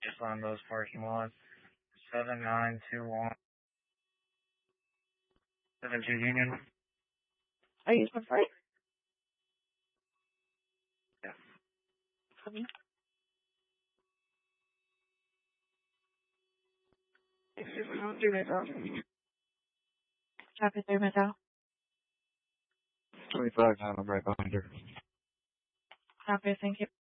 just on those parking lots. 7921 72 Union. Are you for free? Yeah. Mm-hmm. Copy 3 Mattel. 25 time, I'm right behind her. Copy, thank you.